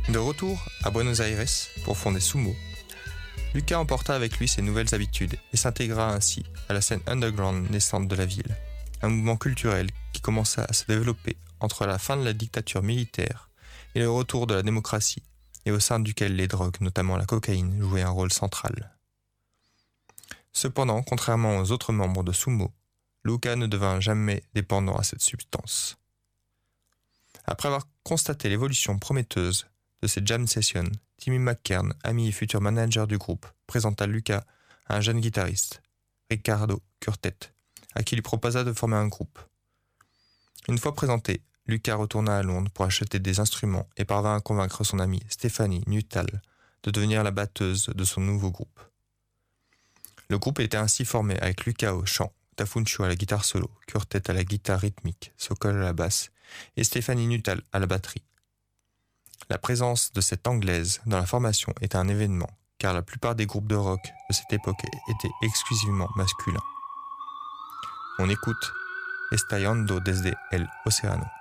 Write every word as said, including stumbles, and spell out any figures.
De retour à Buenos Aires pour fonder Sumo, Lucas emporta avec lui ses nouvelles habitudes et s'intégra ainsi à la scène underground naissante de la ville, un mouvement culturel qui commença à se développer entre la fin de la dictature militaire et le retour de la démocratie, et au sein duquel les drogues, notamment la cocaïne, jouaient un rôle central. Cependant, contrairement aux autres membres de Sumo, Lucas ne devint jamais dépendant à cette substance. Après avoir constaté l'évolution prometteuse de ces jam sessions, Timmy McKern, ami et futur manager du groupe, présenta Lucas à un jeune guitariste, Ricardo Curtet, à qui il proposa de former un groupe. Une fois présenté, Lucas retourna à Londres pour acheter des instruments et parvint à convaincre son amie Stéphanie Nuttall de devenir la batteuse de son nouveau groupe. Le groupe était ainsi formé avec Lucas au chant, Tafuncho à la guitare solo, Curtet à la guitare rythmique, Sokol à la basse et Stéphanie Nuttall à la batterie. La présence de cette Anglaise dans la formation était un événement, car la plupart des groupes de rock de cette époque étaient exclusivement masculins. On écoute Estallando desde el Océano.